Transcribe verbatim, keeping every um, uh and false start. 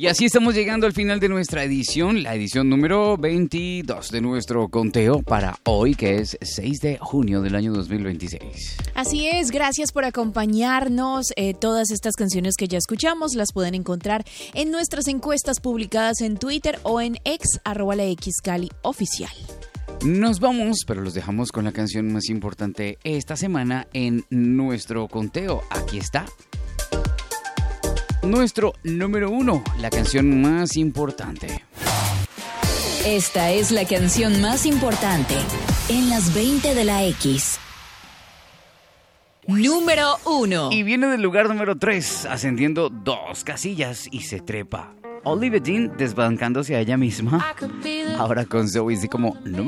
Y así estamos llegando al final de nuestra edición, la edición número veintidós de nuestro conteo para hoy, que es seis de junio del año dos mil veintiséis. Así es, gracias por acompañarnos. Eh, todas estas canciones que ya escuchamos las pueden encontrar en nuestras encuestas publicadas en Twitter o en ex, arroba la X Cali oficial. Nos vamos, pero los dejamos con la canción más importante esta semana en nuestro conteo. Aquí está. Nuestro número uno, la canción más importante. Esta es la canción más importante en las veinte de la X. Número uno. Y viene del lugar número tres, ascendiendo dos casillas y se trepa. Olivia Dean desbancándose a ella misma. Ahora con Zoe como número